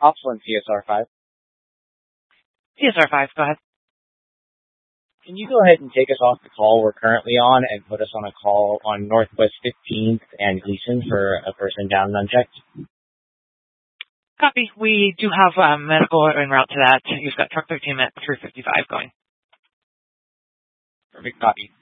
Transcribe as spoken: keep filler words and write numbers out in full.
Ops one C S R five. C S R five, go ahead. Can you go ahead and take us off the call we're currently on and put us on a call on Northwest fifteenth and Gleason for a person down and unchecked? Copy. We do have um, medical en route to that. You've got truck thirteen at three fifty-five going. Perfect. Copy.